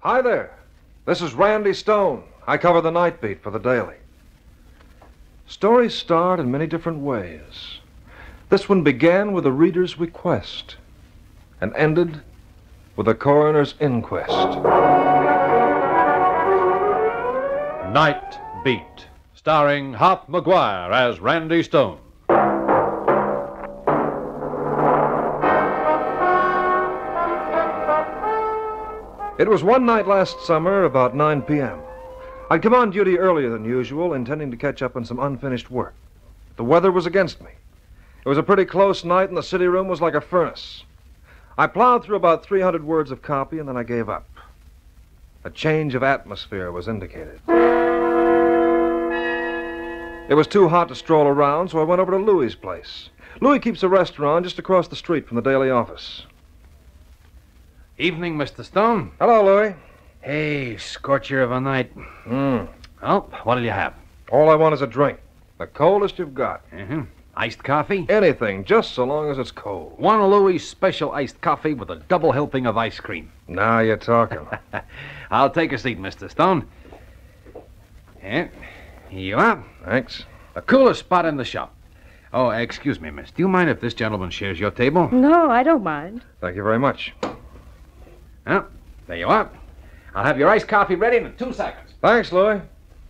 Hi there. This is Randy Stone. I cover the night beat for the Daily. Stories start in many different ways. This one began with a reader's request and ended with a coroner's inquest. Night Beat, starring Hop McGuire as Randy Stone. It was one night last summer, about 9 p.m. I'd come on duty earlier than usual, intending to catch up on some unfinished work. The weather was against me. It was a pretty close night, and the city room was like a furnace. I plowed through about 300 words of copy, and then I gave up. A change of atmosphere was indicated. It was too hot to stroll around, so I went over to Louie's place. Louie keeps a restaurant just across the street from the Daily office. Evening, Mr. Stone. Hello, Louie. Hey, scorcher of a night. Well, what'll you have? All I want is a drink. The coldest you've got. Iced coffee? Anything, just so long as it's cold. One Louis special iced coffee with a double helping of ice cream. Now you're talking. I'll take a seat, Mr. Stone. Here you are. Thanks. The coolest spot in the shop. Oh, excuse me, miss. Do you mind if this gentleman shares your table? No, I don't mind. Thank you very much. Well, there you are. I'll have your iced coffee ready in 2 seconds. Thanks, Louie.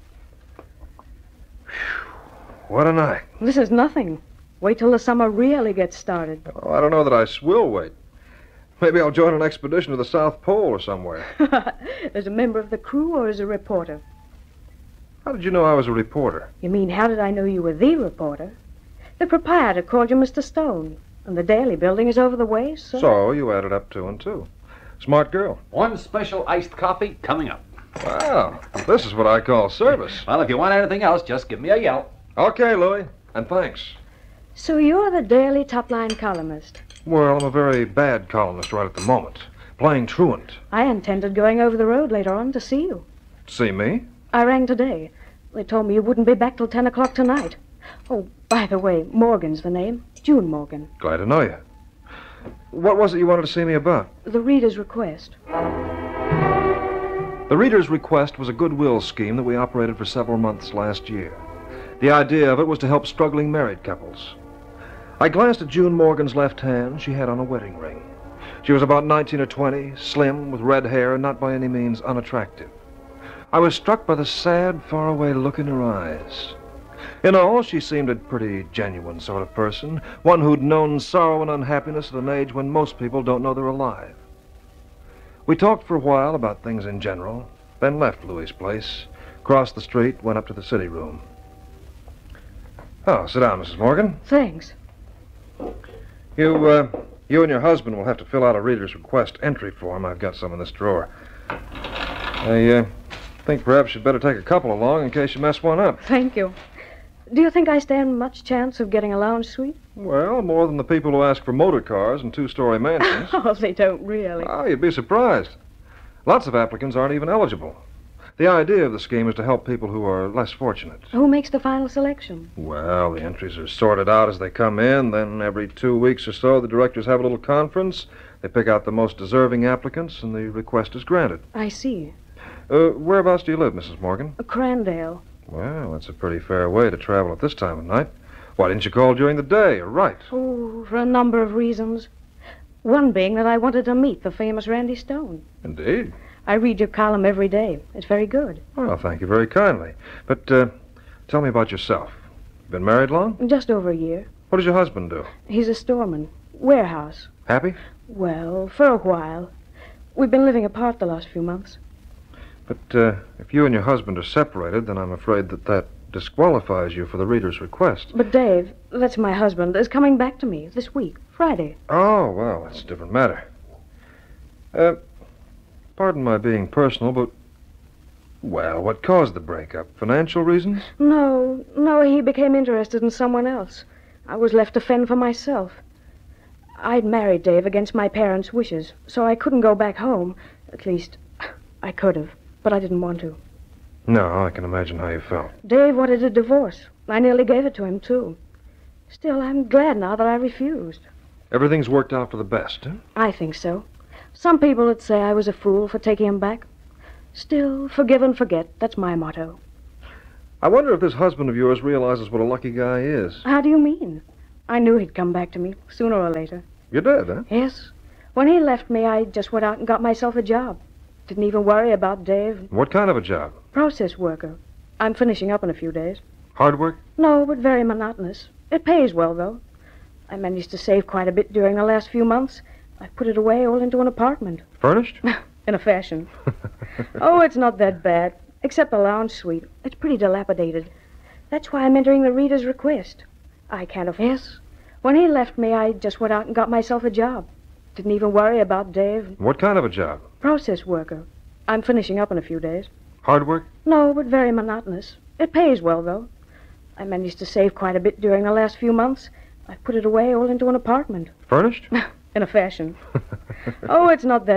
What a night. This is nothing. Wait till the summer really gets started. Oh, I don't know that I will wait. Maybe I'll join an expedition to the South Pole or somewhere. As a member of the crew or as a reporter? How did you know I was a reporter? You mean, how did I know you were the reporter? The proprietor called you Mr. Stone, and the Daily building is over the way, so... So you added up 2 and 2. Smart girl. One special iced coffee coming up. Wow, this is what I call service. Well, if you want anything else, just give me a yell. Okay, Louie, and thanks. So you're the Daily top-line columnist. Well, I'm a very bad columnist right at the moment. Playing truant. I intended going over the road later on to see you. See me? I rang today. They told me you wouldn't be back till 10 o'clock tonight. Oh, by the way, Morgan's the name. June Morgan. Glad to know you. What was it you wanted to see me about? The reader's request. The reader's request was a goodwill scheme that we operated for several months last year. The idea of it was to help struggling married couples. I glanced at June Morgan's left hand. She had on a wedding ring. She was about 19 or 20, slim, with red hair, and not by any means unattractive. I was struck by the sad, faraway look in her eyes. In all, she seemed a pretty genuine sort of person, one who'd known sorrow and unhappiness at an age when most people don't know they're alive. We talked for a while about things in general, then left Louie's place, crossed the street, went up to the city room. Oh, sit down, Mrs. Morgan. Thanks. You and your husband will have to fill out a reader's request entry form. I've got some in this drawer. I think perhaps you'd better take a couple along in case you mess one up. Thank you. Do you think I stand much chance of getting a lounge suite? Well, more than the people who ask for motor cars and 2-story mansions. Oh, they don't really. Oh, you'd be surprised. Lots of applicants aren't even eligible. The idea of the scheme is to help people who are less fortunate. Who makes the final selection? Well, the entries are sorted out as they come in. Then every 2 weeks or so, the directors have a little conference. They pick out the most deserving applicants, and the request is granted. I see. Whereabouts do you live, Mrs. Morgan? Crandale. Well, that's a pretty fair way to travel at this time of night. Why didn't you call during the day? You're right. Oh, for a number of reasons. One being that I wanted to meet the famous Randy Stone. Indeed. I read your column every day. It's very good. Well, thank you very kindly. But tell me about yourself. You been married long? Just over a year. What does your husband do? He's a storeman. Warehouse. Happy? Well, for a while. We've been living apart the last few months. But if you and your husband are separated, then I'm afraid that disqualifies you for the reader's request. But Dave, that's my husband, is coming back to me this week, Friday. Oh, well, that's a different matter. Pardon my being personal, but... Well, what caused the breakup? Financial reasons? No, he became interested in someone else. I was left to fend for myself. I'd married Dave against my parents' wishes, so I couldn't go back home. At least, I could have, but I didn't want to. No, I can imagine how you felt. Dave wanted a divorce. I nearly gave it to him, too. Still, I'm glad now that I refused. Everything's worked out for the best, huh? I think so. Some people would say I was a fool for taking him back. Still, forgive and forget. That's my motto. I wonder if this husband of yours realizes what a lucky guy he is. How do you mean? I knew he'd come back to me, sooner or later. You did, huh? Yes. When he left me, I just went out and got myself a job. Didn't even worry about Dave. What kind of a job? Process worker. I'm finishing up in a few days. Hard work? No, but very monotonous. It pays well, though. I managed to save quite a bit during the last few months. I put it away all into an apartment. Furnished? In a fashion. Oh, it's not that bad. Except the lounge suite. It's pretty dilapidated. That's why I'm entering the reader's request. I can't afford. Yes. When he left me, I just went out and got myself a job. Didn't even worry about Dave. What kind of a job? Process worker. I'm finishing up in a few days. Hard work? No, but very monotonous. It pays well, though. I managed to save quite a bit during the last few months. I put it away all into an apartment. Furnished? In a fashion. Oh, it's not that